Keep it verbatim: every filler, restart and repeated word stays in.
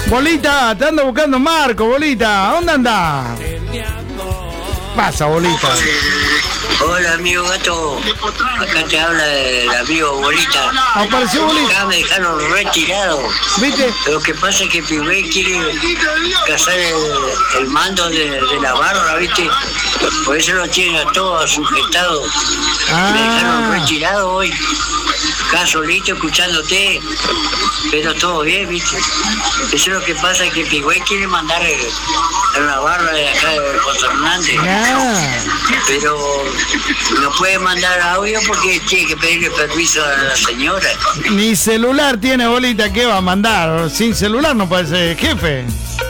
Bolita, te ando buscando Marco, Bolita. ¿Dónde andás? Pasa, Bolita. Hola, amigo gato. Acá te habla el amigo Bolita. Apareció Bolita. Acá me dejaron retirado. ¿Viste? Lo que pasa es que Pigüey quiere cazar el, el mando de, de la barra, ¿viste? Por eso lo tiene a todo sujetado. Ah. Me dejaron retirado hoy. Acá solito escuchándote. Pero todo bien, ¿viste? Eso es lo que pasa, es que Pigüey quiere mandar el, a la barra de acá de José Hernández. Ah. Pero no puede mandar audio porque tiene que pedirle permiso a la señora. Ni celular tiene, Bolita, ¿qué va a mandar? Sin celular no puede ser jefe.